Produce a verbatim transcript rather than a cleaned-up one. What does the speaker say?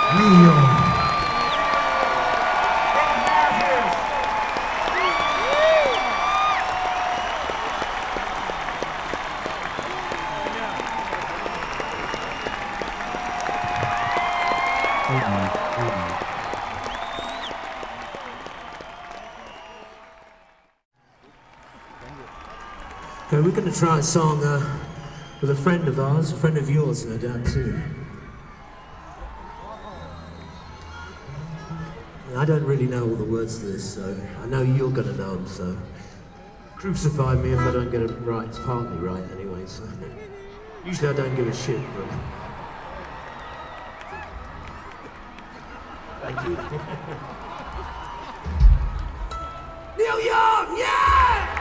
Yeah. Okay, we're going to try a song uh, with a friend of ours, a friend of yours, no doubt, too. I don't really know all the words to this, so I know you're going to know them, so crucify me if I don't get it right. It's partly right anyway, so usually I don't give a shit, but thank you. Neil Young, yeah!